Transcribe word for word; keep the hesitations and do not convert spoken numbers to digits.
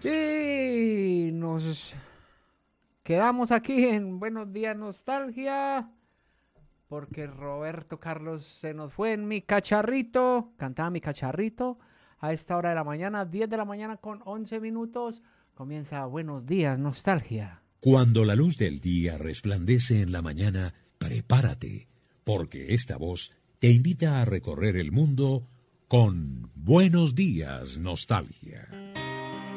Y nos quedamos aquí en Buenos Días Nostalgia, porque Roberto Carlos se nos fue en mi cacharrito, cantaba mi cacharrito, a esta hora de la mañana, diez de la mañana con once minutos, comienza Buenos Días Nostalgia. Cuando la luz del día resplandece en la mañana, prepárate, porque esta voz te invita a recorrer el mundo con Buenos Días Nostalgia.